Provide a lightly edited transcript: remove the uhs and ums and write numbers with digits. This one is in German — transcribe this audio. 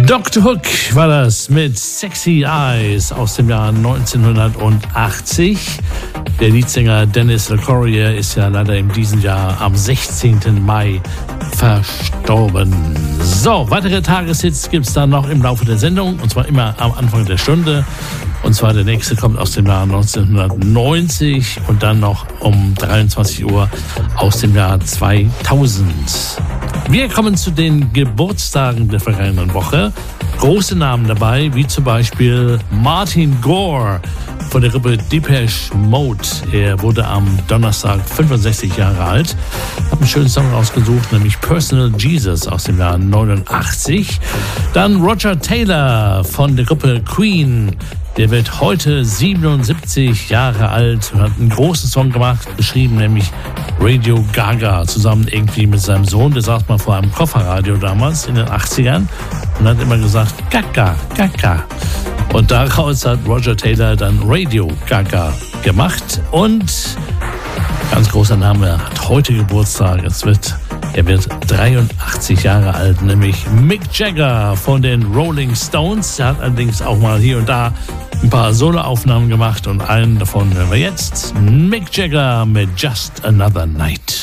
Dr. Hook war das mit Sexy Eyes aus dem Jahr 1980. Der Leadsänger Dennis LeCourier ist ja leider in diesem Jahr am 16. Mai verstorben. So, weitere Tageshits gibt es dann noch im Laufe der Sendung, und zwar immer am Anfang der Stunde. Und zwar der nächste kommt aus dem Jahr 1990 und dann noch um 23 Uhr aus dem Jahr 2000. Wir kommen zu den Geburtstagen der vergangenen Woche. Große Namen dabei, wie zum Beispiel Martin Gore von der Gruppe Depeche Mode. Er wurde am Donnerstag 65 Jahre alt. Hat einen schönen Song rausgesucht, nämlich Personal Jesus aus dem Jahr 89. Dann Roger Taylor von der Gruppe Queen. Der wird heute 77 Jahre alt und hat einen großen Song gemacht, geschrieben, nämlich Radio Gaga, zusammen irgendwie mit seinem Sohn. Der saß mal vor einem Kofferradio damals in den 80ern und hat immer gesagt, Gaga, Gaga. Und daraus hat Roger Taylor dann Radio Gaga gemacht. Und ganz großer Name, hat heute Geburtstag. Er wird 83 Jahre alt, nämlich Mick Jagger von den Rolling Stones. Er hat allerdings auch mal hier und da ein paar Soloaufnahmen gemacht und einen davon hören wir jetzt. Mick Jagger mit Just Another Night.